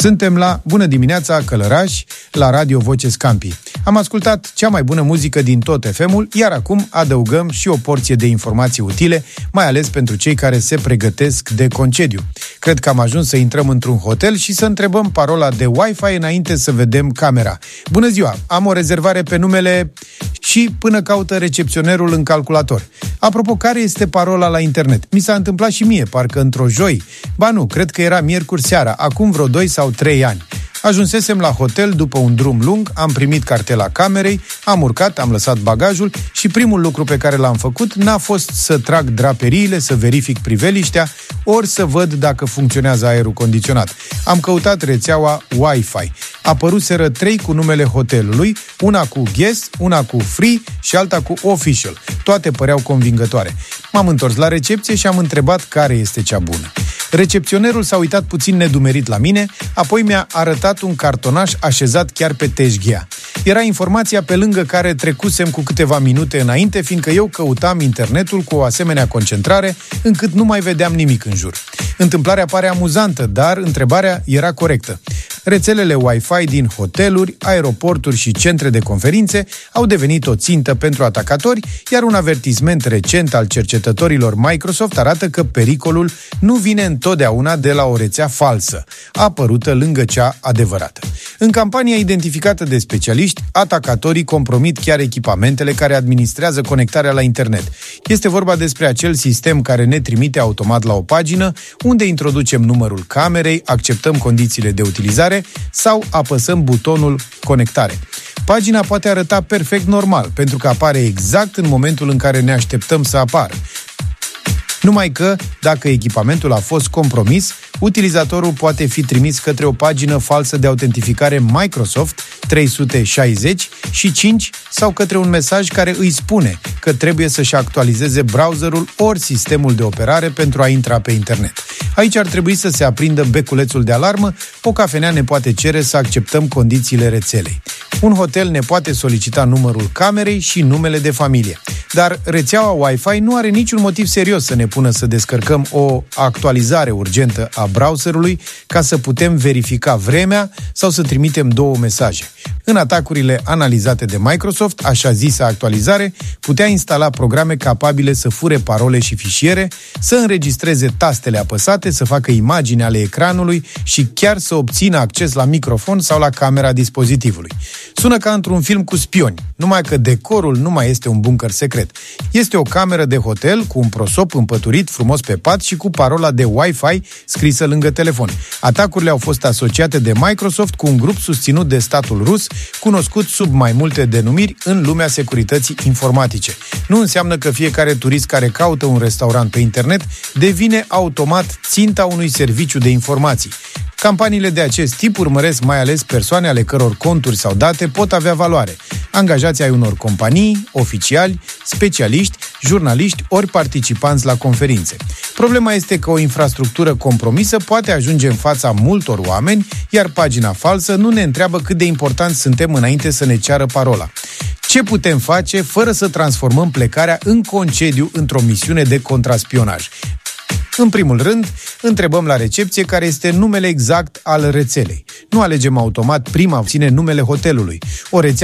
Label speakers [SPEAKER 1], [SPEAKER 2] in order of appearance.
[SPEAKER 1] Suntem la Bună dimineața, Călărași, la Radio Voce Scampi. Am ascultat cea mai bună muzică din tot FM-ul, iar acum adăugăm și o porție de informații utile, mai ales pentru cei care se pregătesc de concediu. Cred că am ajuns să intrăm într-un hotel și să întrebăm parola de Wi-Fi înainte să vedem camera. Bună ziua, am o rezervare pe numele... și până caută recepționerul în calculator. Apropo, care este parola la internet? Mi s-a întâmplat și mie, parcă într-o joi. Ba nu, cred că era miercuri seara, acum vreo 2 sau 3 ani. Ajunsesem la hotel după un drum lung, am primit cartela camerei, am urcat, am lăsat bagajul și primul lucru pe care l-am făcut n-a fost să trag draperiile, să verific priveliștea, ori să văd dacă funcționează aerul condiționat. Am căutat rețeaua Wi-Fi. Apăruseră 3 cu numele hotelului, una cu guest, una cu free și alta cu official. Toate păreau convingătoare. M-am întors la recepție și am întrebat care este cea bună. Recepționerul s-a uitat puțin nedumerit la mine, apoi mi-a arătat un cartonaș așezat chiar pe teșghea. Era informația pe lângă care trecusem cu câteva minute înainte, fiindcă eu căutam internetul cu o asemenea concentrare, încât nu mai vedeam nimic în jur. Întâmplarea pare amuzantă, dar întrebarea era corectă. Rețelele Wi-Fi din hoteluri, aeroporturi și centre de conferințe au devenit o țintă pentru atacatori, iar un avertisment recent al cercetătorilor Microsoft arată că pericolul nu vine întotdeauna de la o rețea falsă, apărută lângă cea adevărată. În campania identificată de specialiști, atacatorii compromit chiar echipamentele care administrează conectarea la internet. Este vorba despre acel sistem care ne trimite automat la o pagină, unde introducem numărul camerei, acceptăm condițiile de utilizare sau apăsăm butonul conectare. Pagina poate arăta perfect normal, pentru că apare exact în momentul în care ne așteptăm să apară. Numai că, dacă echipamentul a fost compromis, utilizatorul poate fi trimis către o pagină falsă de autentificare Microsoft 365 sau către un mesaj care îi spune că trebuie să-și actualizeze browserul ori sistemul de operare pentru a intra pe internet. Aici ar trebui să se aprindă beculețul de alarmă, o cafenea ne poate cere să acceptăm condițiile rețelei. Un hotel ne poate solicita numărul camerei și numele de familie. Dar rețeaua Wi-Fi nu are niciun motiv serios să ne pună să descărcăm o actualizare urgentă a browserului ca să putem verifica vremea sau să trimitem 2 mesaje. În atacurile analizate de Microsoft, așa zisă actualizare putea instala programe capabile să fure parole și fișiere, să înregistreze tastele apăsate, să facă imagini ale ecranului și chiar să obțină acces la microfon sau la camera dispozitivului. Sună ca într-un film cu spioni, numai că decorul nu mai este un bunker secret. Este o cameră de hotel cu un prosop împăturit frumos pe pat și cu parola de Wi-Fi scrisă lângă telefon. Atacurile au fost asociate de Microsoft cu un grup susținut de statul rus, cunoscut sub mai multe denumiri în lumea securității informatice. Nu înseamnă că fiecare turist care caută un restaurant pe internet devine automat ținta unui serviciu de informații. Campaniile de acest tip urmăresc mai ales persoane ale căror conturi sau date pot avea valoare. Angajații ai unor companii, oficiali, specialiști, jurnaliști ori participanți la conferințe. Problema este că o infrastructură compromisă poate ajunge în fața multor oameni, iar pagina falsă nu ne întreabă cât de importanți suntem înainte să ne ceară parola. Ce putem face fără să transformăm plecarea în concediu într-o misiune de contraspionaj? În primul rând, întrebăm la recepție care este numele exact al rețelei. Nu alegem automat prima opțiune numele hotelului. O rețea